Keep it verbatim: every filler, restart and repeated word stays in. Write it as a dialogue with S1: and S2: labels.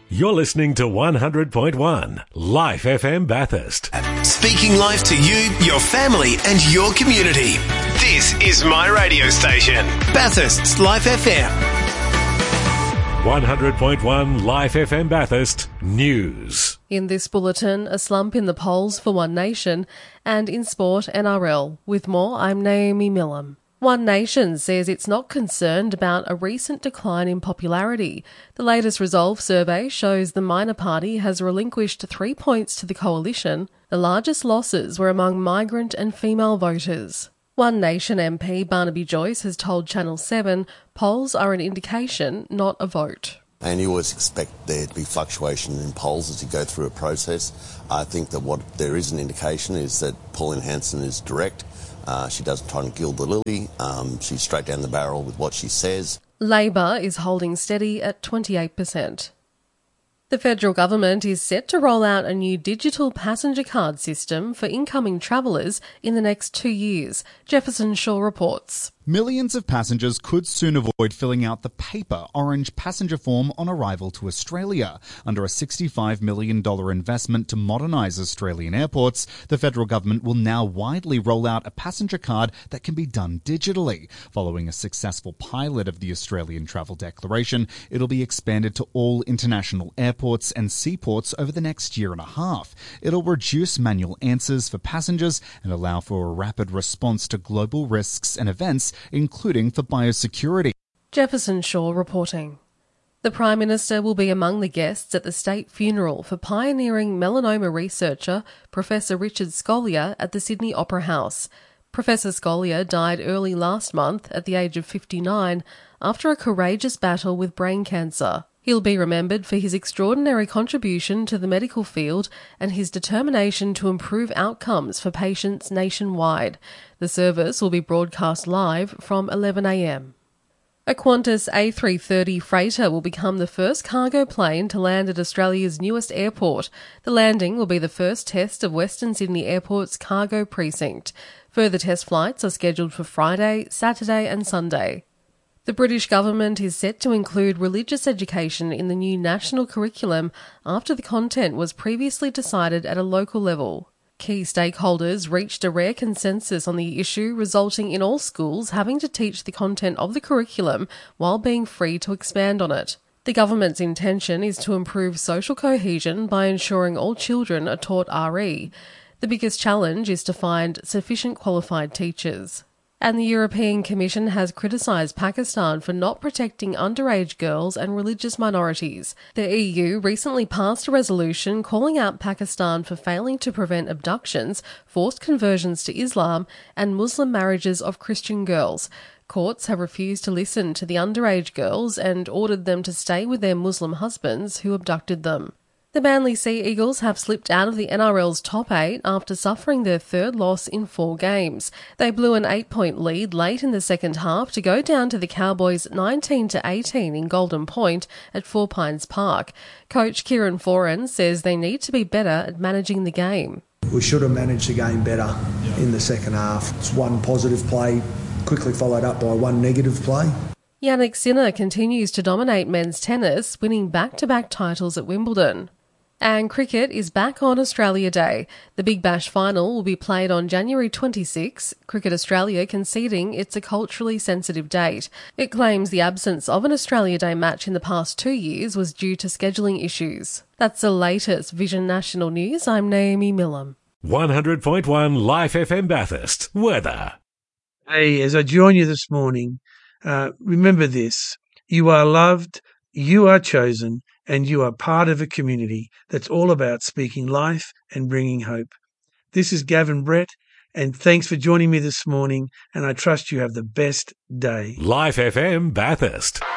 S1: You're listening to one hundred point one Life F M Bathurst.
S2: Speaking life to you, your family and your community. This is my radio station, Bathurst's Life F M.
S1: one hundred point one Life F M Bathurst News.
S3: In this bulletin, a slump in the polls for One Nation, and in sport, N R L. With more, I'm Naomi Millam. One Nation says it's not concerned about a recent decline in popularity. The latest Resolve survey shows the minor party has relinquished three points to the coalition. The largest losses were among migrant and female voters. One Nation M P Barnaby Joyce has told Channel seven polls are an indication, not a vote.
S4: And you always expect there to be fluctuation in polls as you go through a process. I think that what there is an indication is that Pauline Hanson is direct. Uh, she doesn't try and gild the lily. Um, she's straight down the barrel with what she says.
S3: Labor is holding steady at twenty-eight percent. The federal government is set to roll out a new digital passenger card system for incoming travellers in the next two years. Jefferson Shaw reports.
S5: Millions of passengers could soon avoid filling out the paper orange passenger form on arrival to Australia. Under a sixty-five million dollars investment to modernise Australian airports, the federal government will now widely roll out a passenger card that can be done digitally. Following a successful pilot of the Australian Travel Declaration, it'll be expanded to all international airports and seaports over the next year and a half. It'll reduce manual answers for passengers and allow for a rapid response to global risks and events, including for biosecurity.
S3: Jefferson Shaw reporting. The Prime Minister will be among the guests at the state funeral for pioneering melanoma researcher Professor Richard Scolyer at the Sydney Opera House. Professor Scolyer died early last month at the age of fifty-nine after a courageous battle with brain cancer. He'll be remembered for his extraordinary contribution to the medical field and his determination to improve outcomes for patients nationwide. The service will be broadcast live from eleven a m. A Qantas A three thirty freighter will become the first cargo plane to land at Australia's newest airport. The landing will be the first test of Western Sydney Airport's cargo precinct. Further test flights are scheduled for Friday, Saturday and Sunday. The British government is set to include religious education in the new national curriculum after the content was previously decided at a local level. Key stakeholders reached a rare consensus on the issue, resulting in all schools having to teach the content of the curriculum while being free to expand on it. The government's intention is to improve social cohesion by ensuring all children are taught R E. The biggest challenge is to find sufficient qualified teachers. And the European Commission has criticised Pakistan for not protecting underage girls and religious minorities. The E U recently passed a resolution calling out Pakistan for failing to prevent abductions, forced conversions to Islam, and Muslim marriages of Christian girls. Courts have refused to listen to the underage girls and ordered them to stay with their Muslim husbands who abducted them. The Manly Sea Eagles have slipped out of the N R L's top eight after suffering their third loss in four games. They blew an eight-point lead late in the second half to go down to the Cowboys nineteen to eighteen in Golden Point at Four Pines Park. Coach Kieran Foran says they need to be better at managing the game.
S6: We should have managed the game better in the second half. It's one positive play, quickly followed up by one negative play.
S3: Yannick Sinner continues to dominate men's tennis, winning back-to-back titles at Wimbledon. And cricket is back on Australia Day. The Big Bash final will be played on January twenty-sixth, Cricket Australia conceding it's a culturally sensitive date. It claims the absence of an Australia Day match in the past two years was due to scheduling issues. That's the latest Vision National News. I'm Naomi Millam.
S1: one hundred point one Life F M Bathurst. Weather.
S7: Hey, as I join you this morning, uh, remember this. You are loved, you are chosen, and you are part of a community that's all about speaking life and bringing hope. This is Gavin Brett, and thanks for joining me this morning, and I trust you have the best day.
S1: Life F M Bathurst.